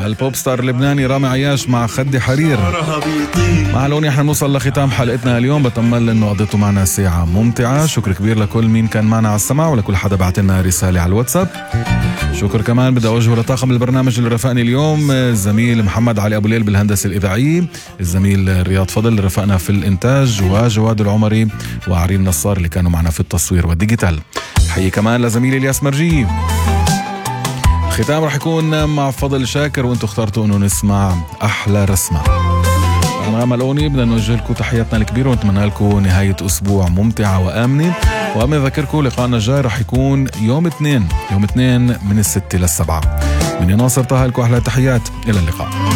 البوب ستار اللبناني رامي عياش مع خدي حرير. مع هالأغنية احنا نوصل لختام حلقتنا اليوم. بتأمل انه قضيتوا معنا ساعة ممتعة. شكر كبير لكل مين كان معنا على السماع ولكل حدا بعتلنا رسالة على الواتساب. شكر كمان بدي أوجهه لطاقم البرنامج اللي رافقني اليوم، الزميل محمد علي أبو ليل بالهندسة الإذاعية، الزميل رياض فضل اللي رافقنا في الإنتاج، وجواد العمري وعرين نصار اللي كانوا معنا في التصوير والديجيتال. حي كمان لزميلي الياس مرجي. الختام رح يكون مع فضل شاكر وانتو اخترتوا انه نسمع أحلى رسمة. أنا ملوني بدنا نوجه لكم تحياتنا الكبيرة ونتمنى لكم نهاية أسبوع ممتعة وآمنة. وأما أذكركم لقاءنا الجاي رح يكون يوم اثنين من 6 ل7. من ناصر طه لكم أحلى تحيات، إلى اللقاء.